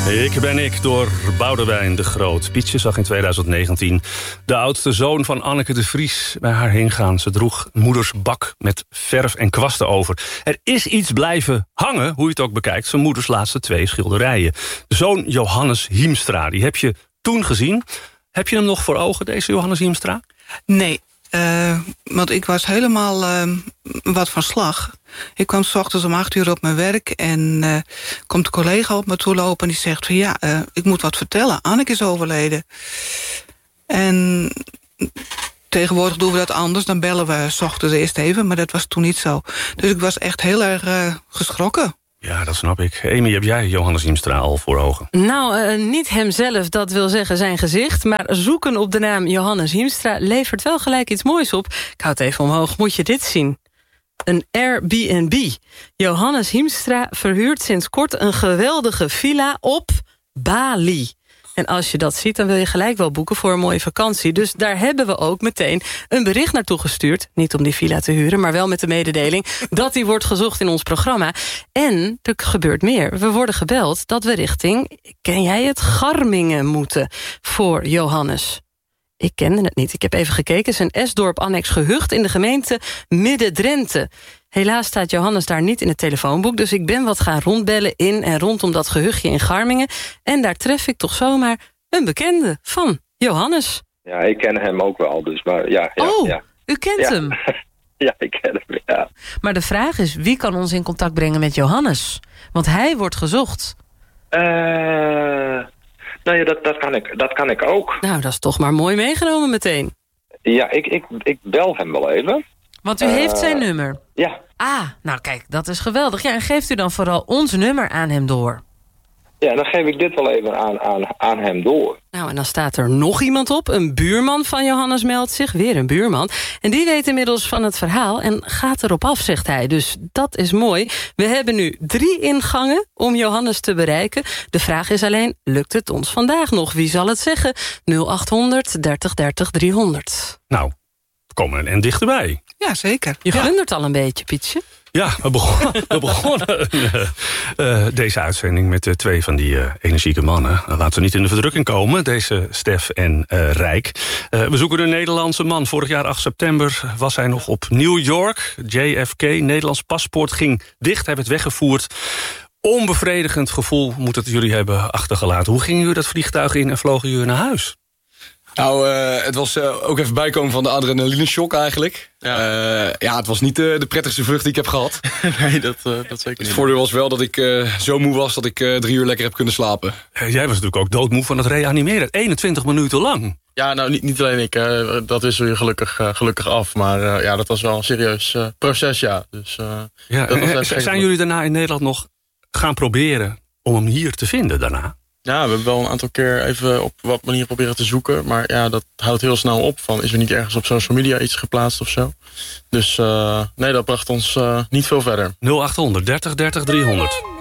Ik ben ik door Boudewijn de Groot. Pietje zag in 2019 de oudste zoon van Anneke de Vries bij haar heen gaan. Ze droeg moeders bak met verf en kwasten over. Er is iets blijven hangen, hoe je het ook bekijkt. Zijn moeders laatste 2 schilderijen. De zoon Johannes Hiemstra, die heb je toen gezien. Heb je hem nog voor ogen, deze Johannes Hiemstra? Nee, want ik was helemaal wat van slag. Ik kwam 's ochtends om 8:00 op mijn werk en komt een collega op me toe lopen en die zegt van ja, ik moet wat vertellen. Anneke is overleden. En tegenwoordig doen we dat anders. Dan bellen we 's ochtends eerst even, maar dat was toen niet zo. Dus ik was echt heel erg geschrokken. Ja, dat snap ik. Amy, heb jij Johannes Hiemstra al voor ogen? Nou, niet hemzelf, dat wil zeggen zijn gezicht. Maar zoeken op de naam Johannes Hiemstra levert wel gelijk iets moois op. Ik houd het even omhoog, moet je dit zien. Een Airbnb. Johannes Hiemstra verhuurt sinds kort een geweldige villa op Bali. En als je dat ziet, dan wil je gelijk wel boeken voor een mooie vakantie. Dus daar hebben we ook meteen een bericht naartoe gestuurd. Niet om die villa te huren, maar wel met de mededeling dat die wordt gezocht in ons programma. En er gebeurt meer. We worden gebeld dat we richting, ken jij het, Garmingen moeten voor Johannes. Ik kende het niet. Ik heb even gekeken. Het is een Esdorp annex gehucht in de gemeente Midden-Drenthe. Helaas staat Johannes daar niet in het telefoonboek, dus ik ben wat gaan rondbellen in en rondom dat gehuchtje in Garmingen. En daar tref ik toch zomaar een bekende van Johannes. Ja, ik ken hem ook wel, dus maar ja. U kent hem? Ja, ik ken hem, ja. Maar de vraag is, wie kan ons in contact brengen met Johannes? Want hij wordt gezocht. Nou ja, dat kan ik ook. Nou, dat is toch maar mooi meegenomen meteen. Ja, ik bel hem wel even. Want u heeft zijn nummer? Ja. Ah, nou kijk, dat is geweldig. Ja, en geeft u dan vooral ons nummer aan hem door? Ja, dan geef ik dit wel even aan hem door. Nou, en dan staat er nog iemand op. Een buurman van Johannes meldt zich. Weer een buurman. En die weet inmiddels van het verhaal en gaat erop af, zegt hij. Dus dat is mooi. We hebben nu 3 ingangen om Johannes te bereiken. De vraag is alleen, lukt het ons vandaag nog? Wie zal het zeggen? 0800 30 30 300. Nou, we komen en dichterbij. Ja, zeker. Je glundert al een beetje, Pietje. Ja, we begonnen deze uitzending met 2 van die energieke mannen. Laten we niet in de verdrukking komen, deze Stef en Rijk. We zoeken een Nederlandse man. Vorig jaar 8 september was hij nog op New York. JFK, Nederlands paspoort, ging dicht. Hij werd weggevoerd. Onbevredigend gevoel moet het jullie hebben achtergelaten. Hoe gingen jullie dat vliegtuig in en vlogen jullie naar huis? Nou, het was ook even bijkomen van de adrenaline-shock eigenlijk. Ja, het was niet de prettigste vlucht die ik heb gehad. Nee, dat zeker niet. Het voordeel was wel dat ik zo moe was dat ik 3 uur lekker heb kunnen slapen. Jij was natuurlijk ook doodmoe van het reanimeren. 21 minuten lang. Ja, nou, niet alleen ik. Dat is weer gelukkig af. Maar ja, dat was wel een serieus proces, ja. Dus, zijn jullie daarna in Nederland nog gaan proberen om hem hier te vinden daarna? Ja, we hebben wel een aantal keer even op wat manier proberen te zoeken. Maar ja, dat houdt heel snel op. Van, is er niet ergens op social media iets geplaatst of zo? Dus nee, dat bracht ons niet veel verder. 0800 30 30 300.